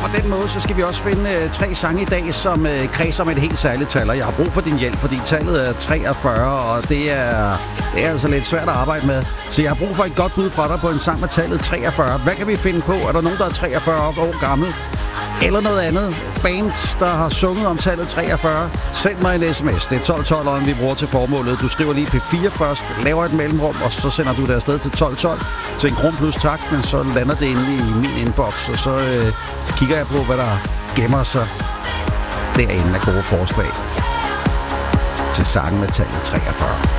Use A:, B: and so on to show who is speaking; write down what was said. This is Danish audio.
A: den måde, så skal vi også finde 3 sange i dag, som kredser med et helt særligt tal. Og jeg har brug for din hjælp, fordi tallet er 43, og det er altså lidt svært at arbejde med. Så jeg har brug for et godt bud fra dig på en sang med tallet 43. Hvad kan vi finde på? Er der nogen, der er 43 år gammel? Eller noget andet band, der har sunget om tallet 43? Send mig en sms. Det er 1212'eren, vi bruger til formålet. Du skriver lige P4 først, laver et mellemrum, og så sender du det afsted til 1212 til en kron plus takst, men så lander det inde i min inbox, og så kigger jeg på, hvad der gemmer sig derinde af gode forslag til sangen med tallet 43.